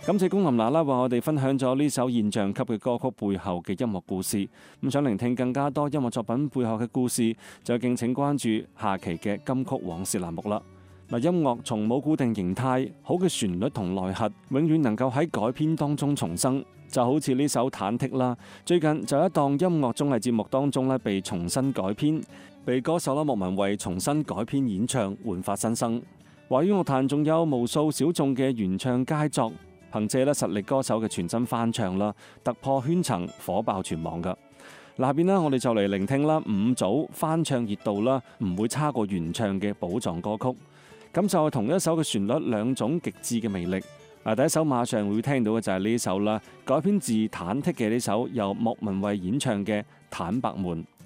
感謝龔琳娜啦，為我哋分享咗呢首現象級嘅歌曲背後嘅音樂故事。咁想聆聽更加多音樂作品背後嘅故事，就敬請關注下期嘅金曲往事欄目啦。嗱，音樂從冇固定形態，好嘅旋律同內核，永遠能夠喺改編當中重生。就好似呢首《忐忑》啦，最近就一檔音樂綜藝節目當中被重新改編，被歌手莫文蔚重新改編演唱，煥發新生。華語樂壇仲有無數小眾嘅原唱佳作，憑借實力歌手嘅全新翻唱啦，突破圈層，火爆全網噶。下邊我哋就嚟聆聽啦五組翻唱熱度啦，唔會差過原唱嘅寶藏歌曲。咁就係同一首嘅旋律，兩種極致嘅魅力。第一首馬上會聽到嘅就係呢首啦，改編自忐忑嘅呢首由莫文蔚演唱嘅《坦白門》。